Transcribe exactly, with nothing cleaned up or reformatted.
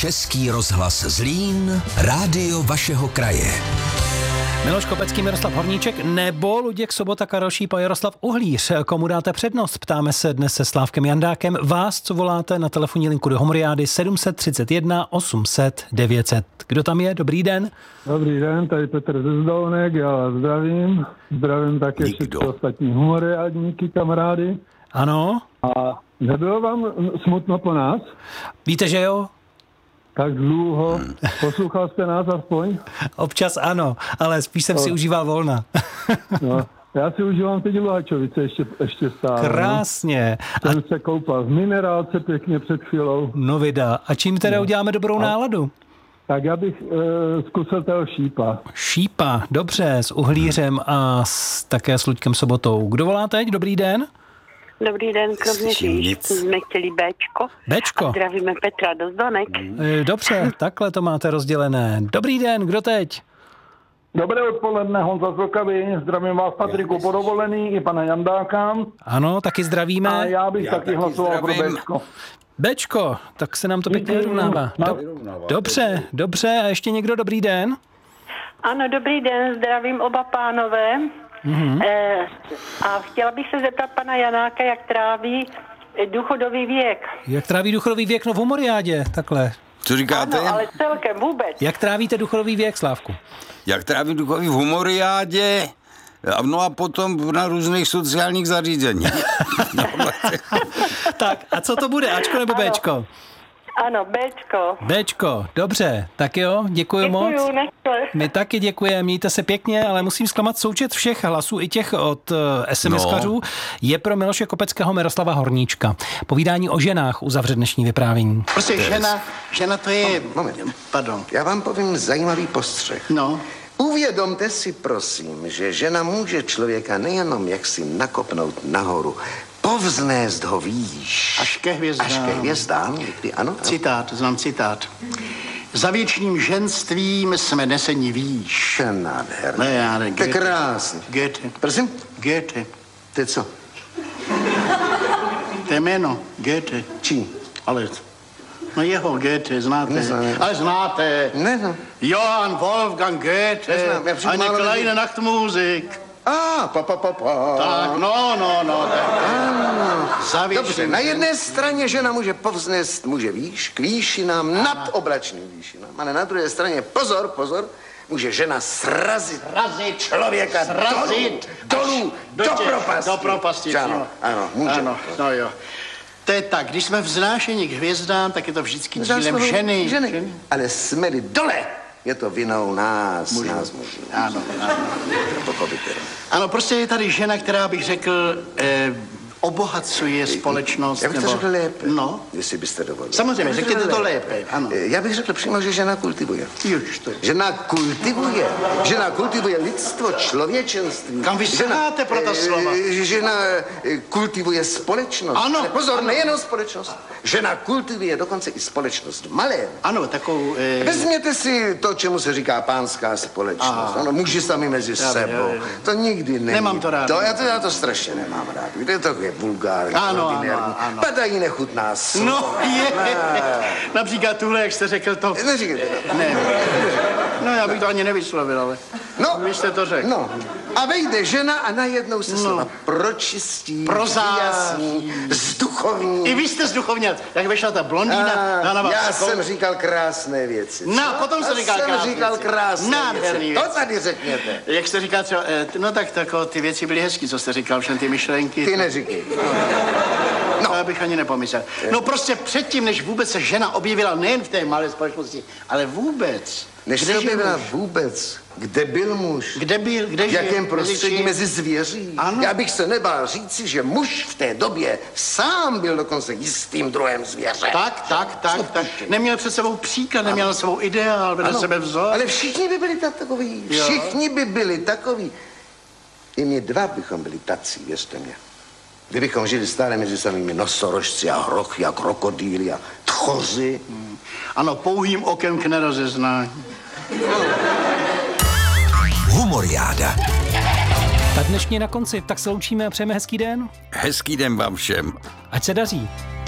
Český rozhlas Zlín, rádio vašeho kraje. Miloš Kopecký, Miroslav Horníček nebo Luděk Sobota, Karel Šípa, Jaroslav Uhlíř. Komu dáte přednost? Ptáme se dnes se Slávkem Jandákem. Vás, co voláte na telefonní linku do Homoriády sedm set třicet jedna osm set devět set. Kdo tam je? Dobrý den. Dobrý den, tady Petr ze Zdolnek, já vás zdravím. Zdravím také všechny ostatní humoriádníky, kamarády. Ano. A nebylo vám smutno po nás? Víte, že jo? Tak dlouho. Poslouchal jste nás aspoň? Občas ano, ale spíš jsem no. si užíval volna. No, já si užívám teď Luhačovice ještě, ještě stále. Krásně. No. Jsem A... se koupal v minerálce pěkně před chvílou. No vida. A čím teda no. uděláme dobrou A... náladu? Tak já bych e, zkusil toho Šípa. Šípa, dobře, s Uhlířem a s, také s Luďkem Sobotou. Kdo volá teď? Dobrý den. Dobrý den, kromě říct, jsme chtěli Béčko. Béčko. A zdravíme Petra do Zdonek. Dobře, takhle to máte rozdělené. Dobrý den, kdo teď? Dobré odpoledne, Honza z Vlkavy. Zdravím vás, Patriku, po dovolený i pana Jandáka. Ano, taky zdravíme. A já bych já taky, taky hlasoval zdravím. pro Béčko. Béčko, tak se nám to pěkně vyrovnává. Do, dobře, dobře. A ještě někdo? Dobrý den. Ano, dobrý den, zdravím oba pánové. Mm-hmm. E, a chtěla bych se zeptat pana Janáka, jak tráví důchodový věk. Jak tráví důchodový věk? No v Homoriádě, takhle. Co říkáte? Ano, ale celkem vůbec. Jak trávíte důchodový věk, Slávku? Jak trávím důchodový v Homoriádě? No a potom na různých sociálních zařízeních. Tak, a co to bude? Ačko nebo ano. Béčko? Ano, Béčko. Béčko, dobře. Tak jo, děkuji moc. Děkuju, nechce. My taky děkujeme, mějte se pěkně, ale musím zklamat součet všech hlasů, i těch od uh, SMSkařů. No. Je pro Miloše Kopeckého, Miroslava Horníčka. Povídání o ženách uzavře dnešní vyprávění. Prostě žena, žena to je... Moment. Pardon. Já vám povím zajímavý postřeh. No. Uvědomte si, prosím, že žena může člověka nejenom jaksi nakopnout nahoru, povznést ho výš. Až ke hvězdám. Až ke hvězdám, někdy, ano. Citát, znám citát. Za věčným ženstvím jsme neseni výš. To je nádherné. Ne, já ne, To je krásný. Goethe. Prosím? Goethe. To je co? To je jméno. Goethe. Čí? Ale... No jeho Goethe, znáte. Neznám. Ale znáte. Ne, no. Johann Wolfgang Goethe. Neznám, já přijdu Eine málo kleine lidí. Nachtmusik. A, pa, pa, pa, pa. Tak, no, no, no. Tak. Ano. Za věčným Dobře, na jedné straně žena může povznést muže výš, k výšinám, nad oblačným výšinám, ale na druhé straně, pozor, pozor, může žena srazit, Srazit člověka srazit dolů, dolů do, do, do tě, propasti. do propasti. Ano, ano, může. Ano, no jo. To je tak, když jsme vznášeni k hvězdám, tak je to vždycky dílem ženy. ženy. ženy. Ale jsme-li dole, je to vinou nás, Mužů. nás mužů. Ano, ano. Pochopitelně. Ano, prostě je tady žena, která bych řekl, eh, obohacuje společnost. Já bych to nebo... řekl lépe, No. jestli byste dovolili. Samozřejmě, řekněte to lépe, ano. Já bych řekl přímo, že žena kultivuje. Juž to. Žena kultivuje. Žena kultivuje lidstvo, člověčenství. Kam vy saháte pro ta slova? eh, Žena eh, kultivuje společnost. Ano, Ale pozor, ano. nejenom společnost. Žena kultivuje dokonce i společnost malé. Ano, takovou... Eh... Vezměte si to, čemu se říká pánská společnost. Aha. Ano, muži sami mezi Já, sebou. já, já. To nikdy není. Nemám to rád. To, já, to, já to strašně nemám rád. Víte, to je vulgární, Ano, ordinární. ano, ano. Padají nechutná slova. No, je. Ne. Například tuhle, jak jste řekl to... Neříkejte to. Ne. No, já bych to ani nevyslovil, ale... No, Vy jste to řekl. No, a vejde žena a najednou se No. slova pročistí, Prozáří. vyjasní, zduchovní. I vy jste zduchovněl. Jak vešla ta blondýna, A, dá na vás já takovou- jsem říkal krásné věci. No, co? potom jste Já říkal jsem krásné říkal věci. krásné Nádherný věci. To věci. tady řekněte. Jak jste říkal třeba, eh, no tak tako, ty věci byly hezký, co jste říkal, všem ty myšlenky. Ty neříkej. No. To já bych ani nepomyslel. No prostě předtím, než vůbec se žena objevila nejen v té malé společnosti, ale vůbec. Než Kde se žil objevila muž? vůbec, kde byl muž, Kde byl, kde v žil? jakém prostředí čím? mezi zvěří. Ano. Já bych se nebál říci, že muž v té době sám byl dokonce jistým druhem zvěře. Tak, tak, tak, tak. Neměl před sebou příklad, neměl ano. svou ideál, vedle sebe vzor. Ale všichni by byli tak takový. Jo. Všichni by byli takový. I my dva bychom byli tací, věřte mě. Kdybychom žili stále mezi samými nosorožci a hrochy a krokodýly a tchoři. Hmm. Ano, pouhým okem k nerozeznání. Humoriáda. Tak dnešní na konci, tak se loučíme a přejeme hezký den. Hezký den vám všem. Ať se daří.